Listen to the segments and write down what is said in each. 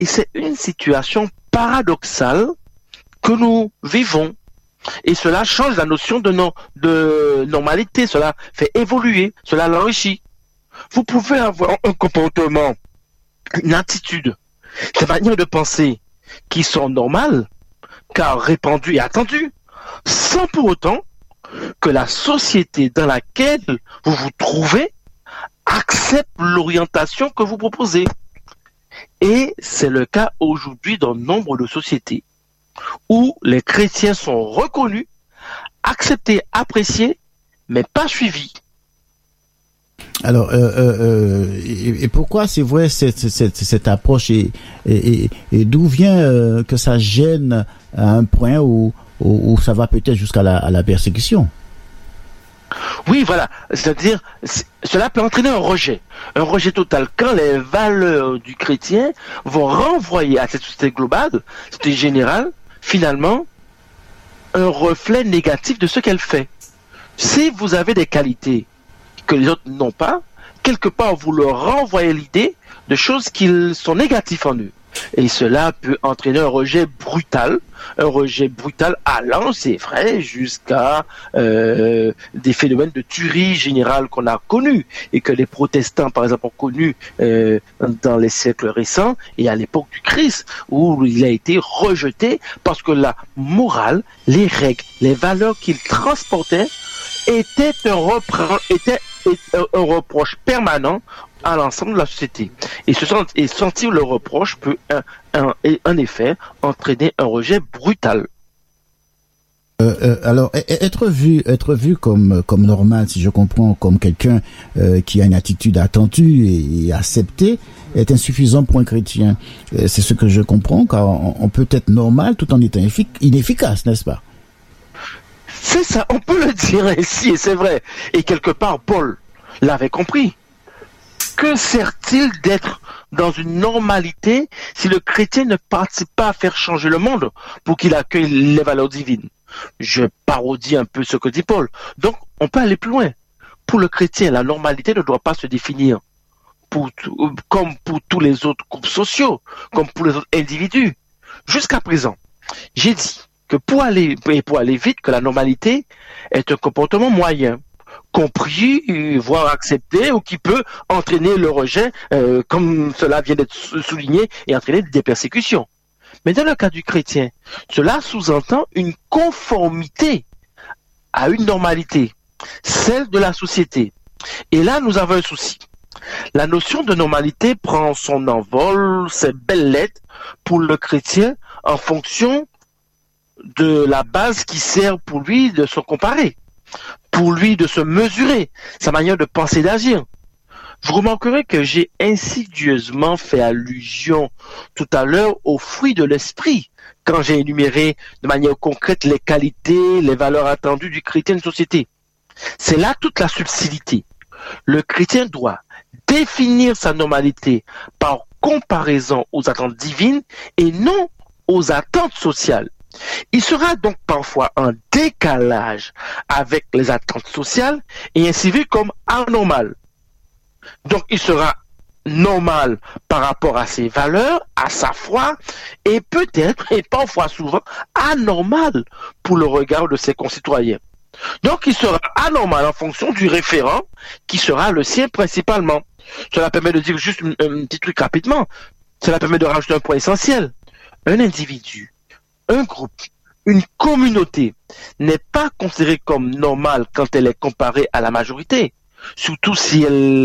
Et c'est une situation paradoxale que nous vivons. Et cela change la notion de normalité, cela fait évoluer, cela l'enrichit. Vous pouvez avoir un comportement, une attitude, des manières de penser qui sont normales, car répandues et attendues, sans pour autant que la société dans laquelle vous vous trouvez accepte l'orientation que vous proposez. Et c'est le cas aujourd'hui dans nombre de sociétés où les chrétiens sont reconnus, acceptés, appréciés, mais pas suivis. Alors, et pourquoi c'est vrai cette approche et d'où vient que ça gêne à un point où ça va peut-être jusqu'à la persécution? Oui, voilà. C'est-à-dire, cela peut entraîner un rejet total. Quand les valeurs du chrétien vont renvoyer à cette société globale, société générale, finalement, un reflet négatif de ce qu'elle fait. Si vous avez des qualités que les autres n'ont pas, quelque part vous leur renvoyez l'idée de choses qui sont négatives en eux. Et cela peut entraîner un rejet brutal allant, c'est vrai, jusqu'à des phénomènes de tuerie générale qu'on a connus et que les protestants, par exemple, ont connus dans les siècles récents et à l'époque du Christ, où il a été rejeté parce que la morale, les règles, les valeurs qu'il transportait étaient un reproche permanent à l'ensemble de la société. Et sentir le reproche peut, en effet, entraîner un rejet brutal. Alors, être vu comme normal, si je comprends, comme quelqu'un qui a une attitude attendue et acceptée, est insuffisant pour un chrétien. C'est ce que je comprends, car on peut être normal tout en étant inefficace, n'est-ce pas? C'est ça, on peut le dire ainsi, et c'est vrai. Et quelque part, Paul l'avait compris. Que sert-il d'être dans une normalité si le chrétien ne participe pas à faire changer le monde pour qu'il accueille les valeurs divines? Je parodie un peu ce que dit Paul. Donc, on peut aller plus loin. Pour le chrétien, la normalité ne doit pas se définir comme pour tous les autres groupes sociaux, comme pour les autres individus. Jusqu'à présent, j'ai dit que pour aller vite, que la normalité est un comportement moyen, compris, voire accepté, ou qui peut entraîner le rejet, comme cela vient d'être souligné, et entraîner des persécutions. Mais dans le cas du chrétien, cela sous-entend une conformité à une normalité, celle de la société. Et là, nous avons un souci. La notion de normalité prend son envol, ses belles lettres, pour le chrétien, en fonction de la base qui sert pour lui de se comparer, pour lui de se mesurer, sa manière de penser et d'agir. Vous remarquerez que j'ai insidieusement fait allusion tout à l'heure aux fruits de l'esprit, quand j'ai énuméré de manière concrète les qualités, les valeurs attendues du chrétien de société. C'est là toute la subtilité. Le chrétien doit définir sa normalité par comparaison aux attentes divines et non aux attentes sociales. Il sera donc parfois en décalage avec les attentes sociales et ainsi vu comme anormal. Donc il sera normal par rapport à ses valeurs, à sa foi, et peut-être, et parfois souvent, anormal pour le regard de ses concitoyens. Donc il sera anormal en fonction du référent qui sera le sien principalement. Cela permet de dire juste un petit truc rapidement. Cela permet de rajouter un point essentiel. Un individu, un groupe, une communauté n'est pas considérée comme normale quand elle est comparée à la majorité, surtout si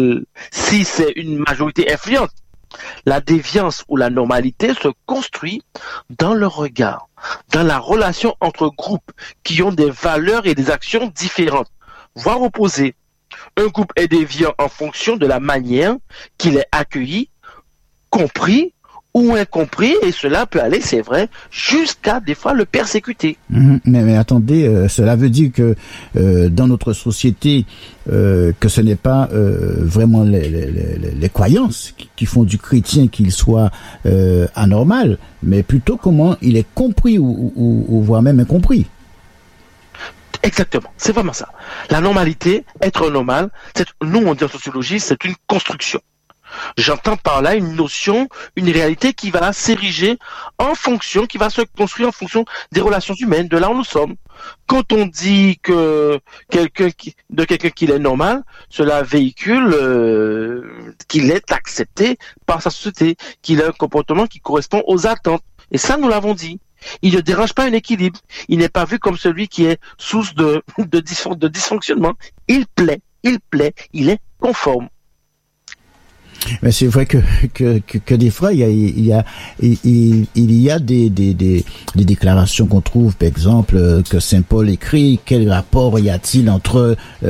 c'est une majorité influente. La déviance ou la normalité se construit dans le regard, dans la relation entre groupes qui ont des valeurs et des actions différentes, voire opposées. Un groupe est déviant en fonction de la manière qu'il est accueilli, compris ou incompris, et cela peut aller, c'est vrai, jusqu'à des fois le persécuter. Mais attendez, cela veut dire que dans notre société, que ce n'est pas vraiment les croyances qui font du chrétien qu'il soit anormal, mais plutôt comment il est compris ou voire même incompris. Exactement, c'est vraiment ça. La normalité, être normal, nous on dit en sociologie, c'est une construction. J'entends par là une notion, une réalité qui va s'ériger qui va se construire en fonction des relations humaines, de là où nous sommes. Quand on dit que quelqu'un qu'il est normal, cela véhicule qu'il est accepté par sa société, qu'il a un comportement qui correspond aux attentes. Et ça, nous l'avons dit. Il ne dérange pas un équilibre. Il n'est pas vu comme celui qui est source de dysfonctionnement. Il plaît, il est conforme. Mais c'est vrai que des fois il y a des déclarations qu'on trouve, par exemple, que Saint Paul écrit. Quel rapport y a-t-il entre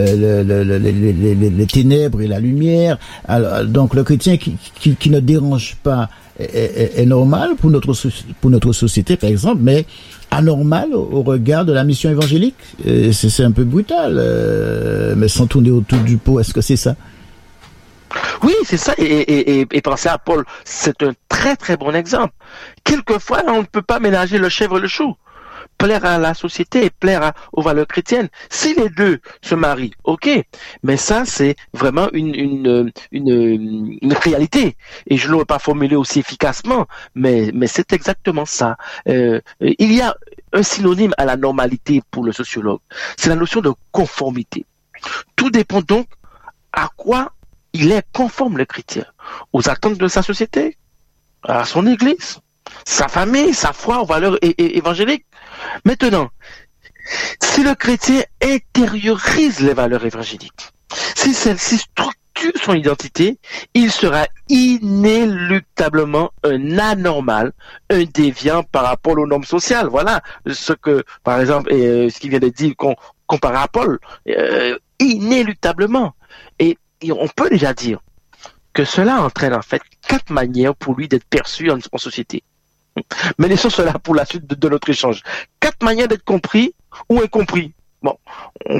les ténèbres et la lumière? Alors, donc le chrétien qui ne dérange pas est normal pour notre société, par exemple, mais anormal au regard de la mission évangélique. C'est un peu brutal, mais sans tourner autour du pot. Est-ce que c'est ça? Oui, c'est ça, et penser à Paul, c'est un très très bon exemple. Quelquefois, on ne peut pas mélanger le chèvre et le chou. Plaire à la société et plaire aux valeurs chrétiennes. Si les deux se marient, ok, mais ça c'est vraiment une réalité. Et je ne l'aurais pas formulé aussi efficacement, mais c'est exactement ça. Il y a un synonyme à la normalité pour le sociologue. C'est la notion de conformité. Tout dépend donc à quoi il est conforme, le chrétien, aux attentes de sa société, à son église, sa famille, sa foi, aux valeurs évangéliques. Maintenant, si le chrétien intériorise les valeurs évangéliques, si celle-ci structure son identité, il sera inéluctablement un anormal, un déviant par rapport aux normes sociales. Voilà ce que, par exemple, ce qui vient de dire comparé à Paul, inéluctablement. Et on peut déjà dire que cela entraîne en fait 4 manières pour lui d'être perçu en société. Mais laissons cela pour la suite de notre échange. 4 manières d'être compris ou incompris. Bon, on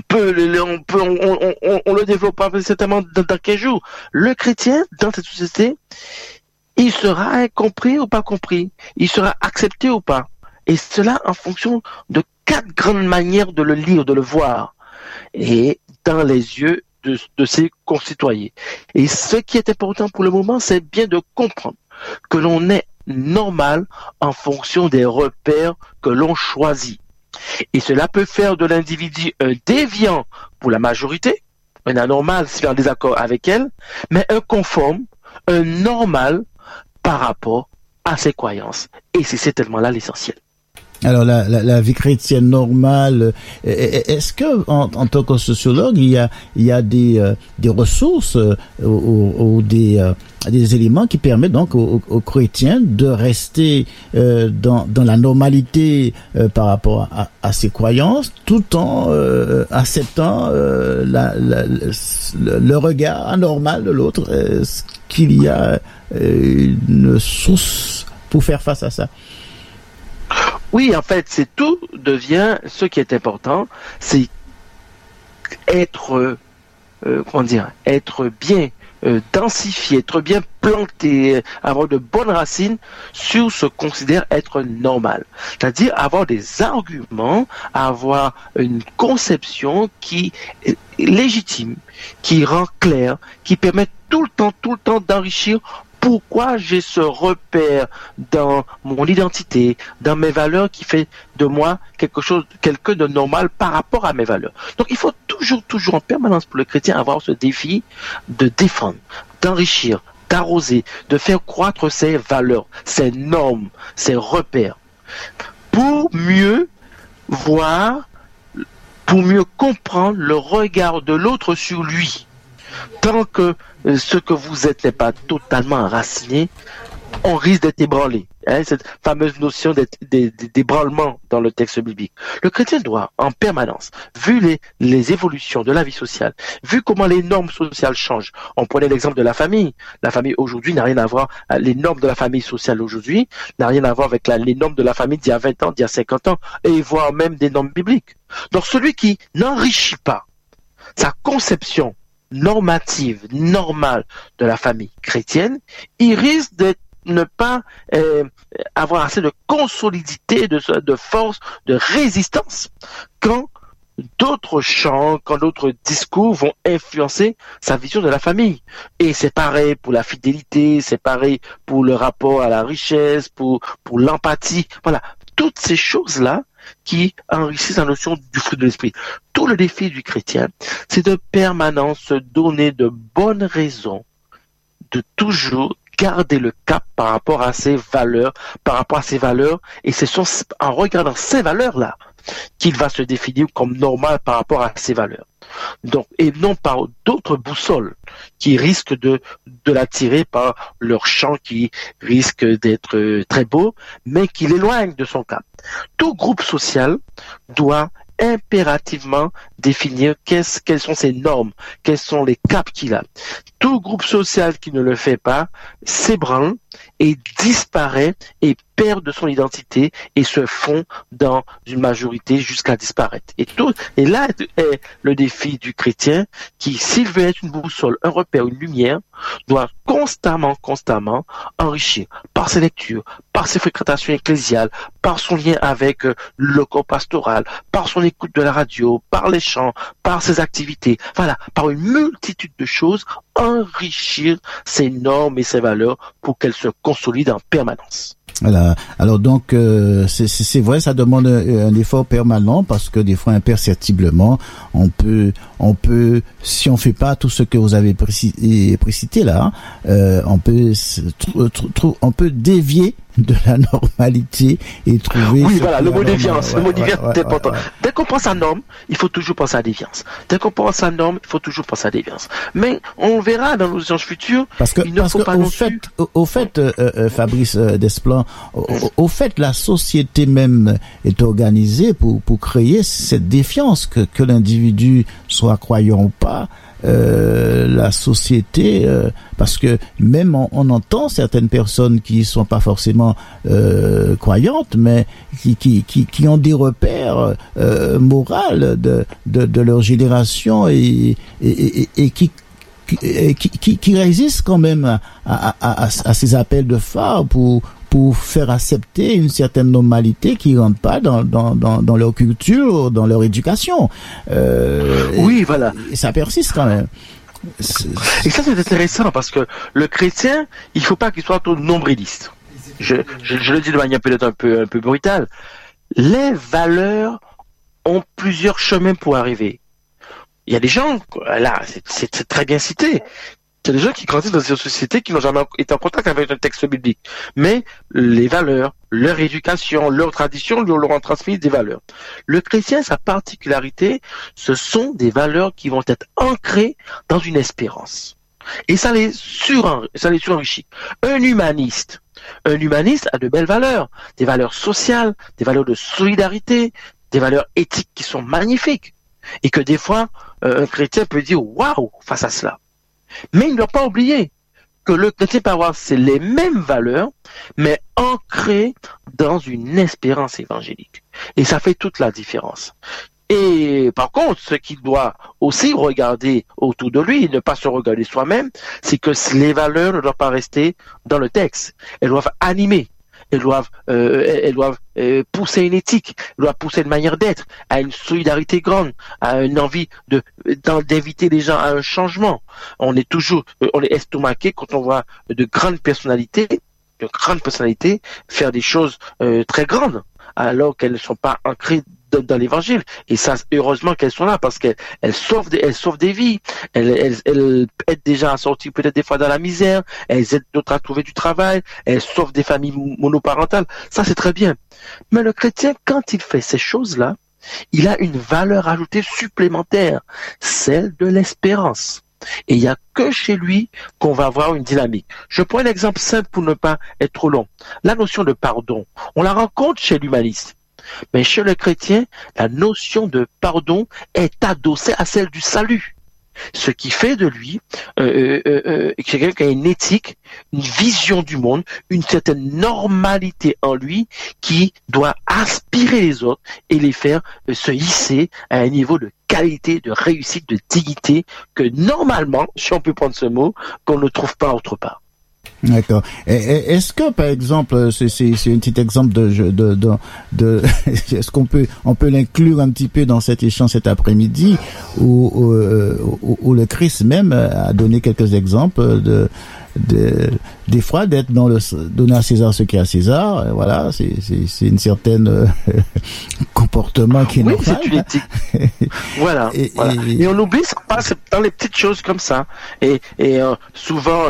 le développe pas certainement dans quel jour. Le chrétien, dans cette société, il sera incompris ou pas compris. Il sera accepté ou pas. Et cela en fonction de 4 grandes manières de le lire, de le voir. Et dans les yeux de ses concitoyens. Et ce qui est important pour le moment, c'est bien de comprendre que l'on est normal en fonction des repères que l'on choisit. Et cela peut faire de l'individu un déviant pour la majorité, un anormal si on est en désaccord avec elle, mais un conforme, un normal par rapport à ses croyances. Et c'est certainement là l'essentiel. Alors la vie chrétienne normale, est-ce que en tant que sociologue il y a des ressources ou des éléments qui permettent donc aux chrétiens de rester dans la normalité par rapport à ses croyances, tout en acceptant le regard anormal de l'autre? Est-ce qu'il y a une source pour faire face à ça? Oui, en fait, ce qui est important, c'est être bien densifié, être bien planté, avoir de bonnes racines sur ce qu'on considère être normal. C'est-à-dire avoir des arguments, avoir une conception qui est légitime, qui rend clair, qui permet tout le temps d'enrichir pourquoi j'ai ce repère dans mon identité, dans mes valeurs qui fait de moi quelqu'un de normal par rapport à mes valeurs. Donc il faut toujours en permanence pour le chrétien avoir ce défi de défendre, d'enrichir, d'arroser, de faire croître ses valeurs, ses normes, ses repères, pour mieux voir, pour mieux comprendre le regard de l'autre sur lui. Tant que ce que vous êtes n'est pas totalement enraciné, on risque d'être ébranlé. Cette fameuse notion d'ébranlement dans le texte biblique. Le chrétien doit, en permanence, vu les évolutions de la vie sociale, vu comment les normes sociales changent. On prenait l'exemple de la famille. La famille aujourd'hui n'a rien à voir, les normes de la famille sociale aujourd'hui n'a rien à voir avec les normes de la famille d'il y a 20 ans, d'il y a 50 ans, et voire même des normes bibliques. Donc celui qui n'enrichit pas sa conception normative, normale de la famille chrétienne, il risque de ne pas avoir assez de consolidité, de force, de résistance quand d'autres chants, quand d'autres discours vont influencer sa vision de la famille. Et c'est pareil pour la fidélité, c'est pareil pour le rapport à la richesse, pour l'empathie. Voilà, toutes ces choses-là qui enrichissent la notion du fruit de l'esprit. Tout le défi du chrétien, c'est de permanent se donner de bonnes raisons de toujours garder le cap par rapport à ses valeurs, et c'est en regardant ces valeurs-là qu'il va se définir comme normal par rapport à ses valeurs. Donc, et non par d'autres boussoles qui risquent de l'attirer par leur chant qui risque d'être très beau, mais qui l'éloigne de son cap. Tout groupe social doit impérativement définir quelles sont ses normes, quels sont les caps qu'il a. Tout groupe social qui ne le fait pas s'ébranle et disparaît et perd de son identité et se fond dans une majorité jusqu'à disparaître. Et là est le défi du chrétien qui, s'il veut être une boussole, un repère, une lumière, doit constamment enrichir par ses lectures, par ses fréquentations ecclésiales, par son lien avec le corps pastoral, par son écoute de la radio, par les chants, par ses activités, voilà, par une multitude de choses, enrichir ses normes et ses valeurs pour qu'elles se consolident en permanence. Voilà. Alors donc c'est vrai, ça demande un effort permanent parce que des fois imperceptiblement on peut si on fait pas tout ce que vous avez précité là, on peut dévier de la normalité et trouver. Oui, voilà, le mot déviance. Le mot déviance est important. Dès qu'on pense à norme, il faut toujours penser à déviance. Dès qu'on pense à norme, il faut toujours penser à déviance. Mais on verra dans nos échanges futurs. Parce que au fait, Fabrice Desplan, au fait, la société même est organisée pour créer cette défiance que l'individu soit croyant ou pas. La société, parce que même on entend certaines personnes qui sont pas forcément croyantes, mais qui ont des repères moraux de leur génération et qui résistent quand même à ces appels de phare pour faire accepter une certaine normalité qui rentre pas dans leur culture, dans leur éducation. Oui, voilà. Et ça persiste quand même. Et ça, c'est intéressant parce que le chrétien, il faut pas qu'il soit trop nombriliste. Je le dis de manière peut-être un peu brutale. Les valeurs ont plusieurs chemins pour arriver. Il y a des gens, là, c'est très bien cité. Il y a des gens qui grandissent dans une société qui n'ont jamais été en contact avec un texte biblique. Mais les valeurs, leur éducation, leur tradition leur ont transmis des valeurs. Le chrétien, sa particularité, ce sont des valeurs qui vont être ancrées dans une espérance. Et ça les surenrichit. Un humaniste a de belles valeurs, des valeurs sociales, des valeurs de solidarité, des valeurs éthiques qui sont magnifiques. Et que des fois, un chrétien peut dire « waouh » face à cela. Mais il ne doit pas oublier que le chrétien peut avoir les mêmes valeurs, mais ancrées dans une espérance évangélique. Et ça fait toute la différence. Et par contre, ce qu'il doit aussi regarder autour de lui, et ne pas se regarder soi-même, c'est que les valeurs ne doivent pas rester dans le texte. Elles doivent animer. Elles doivent pousser une éthique, elles doivent pousser une manière d'être, à une solidarité grande, à une envie d'inviter les gens à un changement. On est estomaqué quand on voit de grandes personnalités faire des choses très grandes, alors qu'elles ne sont pas ancrées dans l'évangile. Et ça, heureusement qu'elles sont là, parce qu'elles sauvent des vies, elles aident des gens à sortir peut-être des fois dans la misère, elles aident d'autres à trouver du travail, elles sauvent des familles monoparentales. Ça, c'est très bien. Mais le chrétien, quand il fait ces choses-là, il a une valeur ajoutée supplémentaire, celle de l'espérance. Et il n'y a que chez lui qu'on va avoir une dynamique. Je prends un exemple simple pour ne pas être trop long. La notion de pardon, on la rencontre chez l'humaniste. Mais chez le chrétien, la notion de pardon est adossée à celle du salut. Ce qui fait de lui quelqu'un qui a une éthique, une vision du monde, une certaine normalité en lui qui doit aspirer les autres et les faire se hisser à un niveau de qualité, de réussite, de dignité que normalement, si on peut prendre ce mot, qu'on ne trouve pas autre part. D'accord. Est-ce que, par exemple, c'est un petit exemple de est-ce qu'on peut l'inclure un petit peu dans cet échange cet après-midi où le Christ même a donné quelques exemples des fois d'être dans le donner à César ce qui est à César, voilà, c'est une certaine comportement qui est normal. Oui, c'est une éthique. Voilà. Et on oublie, ça passe dans les petites choses comme ça. Et souvent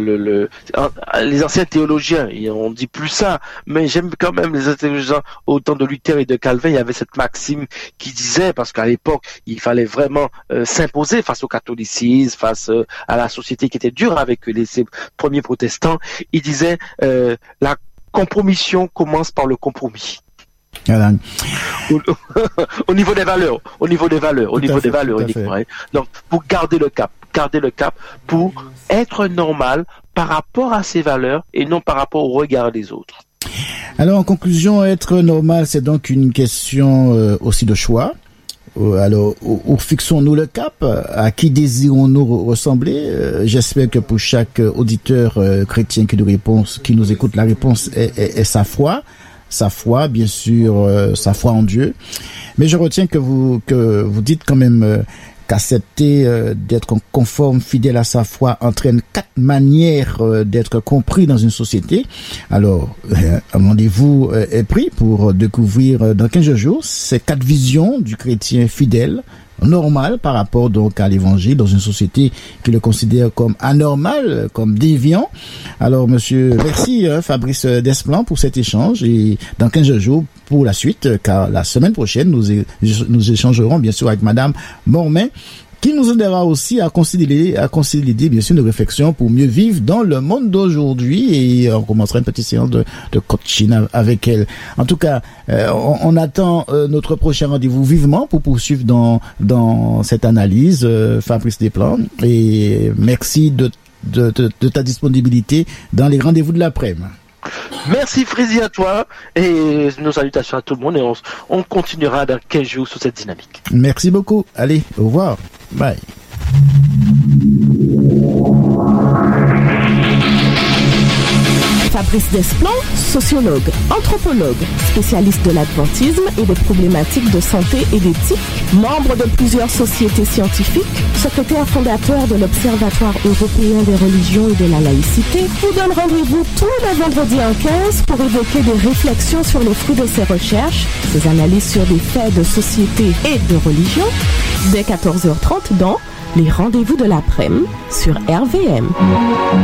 les anciens théologiens, on dit plus ça, mais j'aime quand même les théologiens au temps de Luther et de Calvin, il y avait cette maxime qui disait, parce qu'à l'époque, il fallait vraiment s'imposer face au catholicisme, face à la société qui était dure avec ces premiers protestants, il disait la compromission commence par le compromis. Voilà. Au niveau des valeurs, uniquement. Hein. Donc, pour garder le cap, pour être normal par rapport à ses valeurs et non par rapport au regard des autres. Alors, en conclusion, être normal, c'est donc une question aussi de choix. Alors, où fixons-nous le cap? À qui désirons-nous ressembler? J'espère que pour chaque auditeur chrétien qui nous écoute, la réponse est sa foi. Sa foi, bien sûr, sa foi en Dieu. Mais je retiens que vous dites quand même qu'accepter d'être conforme, fidèle à sa foi entraîne 4 manières d'être compris dans une société. Alors, un rendez-vous est pris pour découvrir dans 15 jours ces 4 visions du chrétien fidèle, normal par rapport donc à l'évangile dans une société qui le considère comme anormal, comme déviant. Alors monsieur, merci Fabrice Desplan pour cet échange et dans 15 jours pour la suite, car la semaine prochaine nous échangerons bien sûr avec madame Mormain, qui nous aidera aussi à considérer bien sûr nos réflexions pour mieux vivre dans le monde d'aujourd'hui, et on commencera une petite séance de coaching avec elle. En tout cas, on attend notre prochain rendez-vous vivement pour poursuivre dans cette analyse, Fabrice Desplan, et merci de ta disponibilité dans les rendez-vous de l'après-midi. Merci Frézy à toi et nos salutations à tout le monde, et on continuera dans 15 jours sur cette dynamique. Merci beaucoup. Allez, au revoir. Bye. Fabrice Desplan, sociologue, anthropologue, spécialiste de l'adventisme et des problématiques de santé et d'éthique, membre de plusieurs sociétés scientifiques, secrétaire fondateur de l'Observatoire européen des religions et de la laïcité, vous donne rendez-vous tous les vendredis en 15 pour évoquer des réflexions sur les fruits de ses recherches, ses analyses sur des faits de société et de religion, dès 14h30 dans Les Rendez-vous de l'après-midi sur RVM.